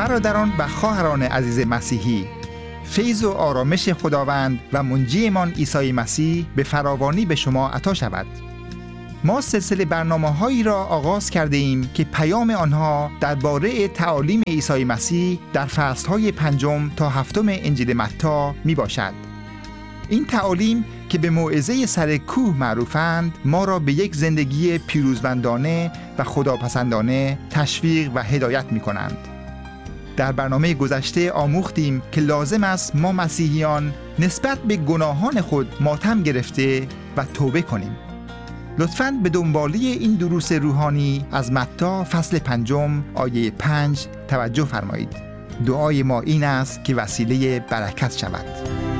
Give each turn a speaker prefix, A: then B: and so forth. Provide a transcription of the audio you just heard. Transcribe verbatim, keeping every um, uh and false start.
A: برادران و خواهران عزیز مسیحی، فیض و آرامش خداوند و منجیمان عیسی مسیح به فراوانی به شما عطا شود. ما سلسله برنامه‌هایی را آغاز کرده ایم که پیام آنها درباره تعالیم عیسی مسیح در فصل‌های پنجم تا هفتم انجیل متی می باشد. این تعالیم که به موعظه سر کوه معروفند، ما را به یک زندگی پیروزمندانه و خداپسندانه تشویق و هدایت می کنند. در برنامه گذشته آموختیم که لازم است ما مسیحیان نسبت به گناهان خود ماتم گرفته و توبه کنیم. لطفاً به دنباله این دروس روحانی از متی فصل پنجم آیه پنج توجه فرمایید. دعای ما این است که وسیله برکت شود.